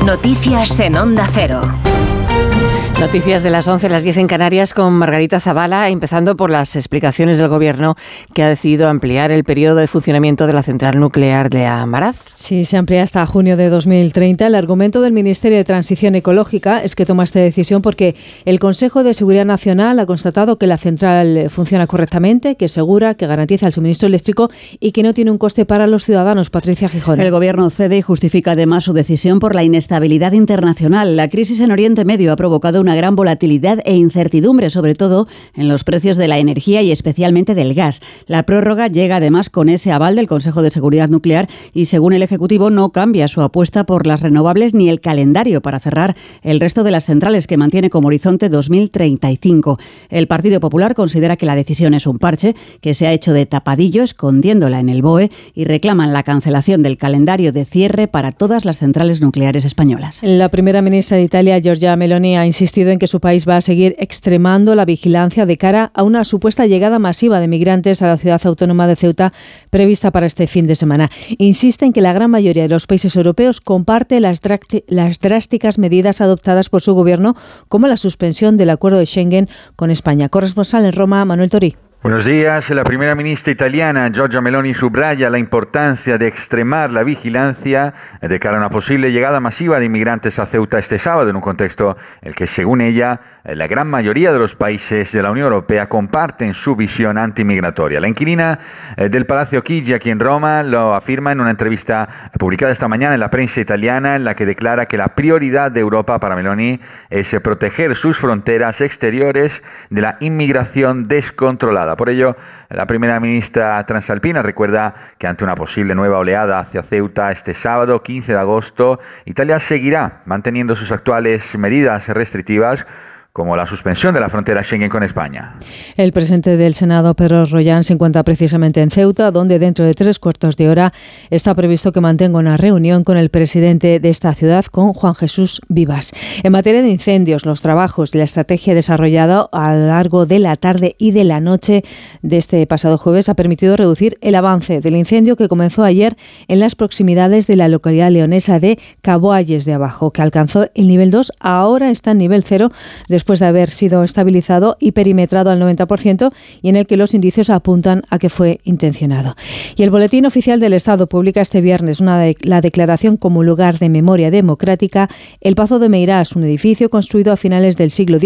Noticias en Onda Cero. Noticias de las 11, las 10 en Canarias con Margarita Zavala, empezando por las explicaciones del Gobierno que ha decidido ampliar el periodo de funcionamiento de la central nuclear de Amaraz. Sí, se amplía hasta junio de 2030. El argumento del Ministerio de Transición Ecológica es que toma esta decisión porque el Consejo de Seguridad Nacional ha constatado que la central funciona correctamente, que es segura, que garantiza el suministro eléctrico y que no tiene un coste para los ciudadanos. Patricia Gijón. El Gobierno cede y justifica además su decisión por la inestabilidad internacional. La crisis en Oriente Medio ha provocado una gran volatilidad e incertidumbre, sobre todo en los precios de la energía y especialmente del gas. La prórroga llega además con ese aval del Consejo de Seguridad Nuclear y, según el Ejecutivo, no cambia su apuesta por las renovables ni el calendario para cerrar el resto de las centrales, que mantiene como horizonte 2035. El Partido Popular considera que la decisión es un parche que se ha hecho de tapadillo, escondiéndola en el BOE, y reclaman la cancelación del calendario de cierre para todas las centrales nucleares españolas. La primera ministra de Italia, Giorgia Meloni, ha insistido en que su país va a seguir extremando la vigilancia de cara a una supuesta llegada masiva de migrantes a la ciudad autónoma de Ceuta prevista para este fin de semana. Insiste en que la gran mayoría de los países europeos comparte las drásticas medidas adoptadas por su gobierno, como la suspensión del acuerdo de Schengen con España. Corresponsal en Roma, Manuel Torí. Buenos días. La primera ministra italiana, Giorgia Meloni, subraya la importancia de extremar la vigilancia de cara a una posible llegada masiva de inmigrantes a Ceuta este sábado, en un contexto en el que, según ella, la gran mayoría de los países de la Unión Europea comparten su visión antimigratoria. La inquilina del Palacio Chigi, aquí en Roma, lo afirma en una entrevista publicada esta mañana en la prensa italiana, en la que declara que la prioridad de Europa para Meloni es proteger sus fronteras exteriores de la inmigración descontrolada. Por ello, la primera ministra transalpina recuerda que ante una posible nueva oleada hacia Ceuta este sábado, 15 de agosto, Italia seguirá manteniendo sus actuales medidas restrictivas, como la suspensión de la frontera Schengen con España. El presidente del Senado, Pedro Rollán, se encuentra precisamente en Ceuta, donde dentro de 3/4 de hora está previsto que mantenga una reunión con el presidente de esta ciudad, con Juan Jesús Vivas. En materia de incendios, los trabajos y la estrategia desarrollada a lo largo de la tarde y de la noche de este pasado jueves ha permitido reducir el avance del incendio que comenzó ayer en las proximidades de la localidad leonesa de Caboalles de Abajo, que alcanzó el nivel 2, ahora está en nivel 0, después de haber sido estabilizado y perimetrado al 90%, y en el que los indicios apuntan a que fue intencionado. Y el Boletín Oficial del Estado publica este viernes la declaración como lugar de memoria democrática el Pazo de Meirás, un edificio construido a finales del siglo XIX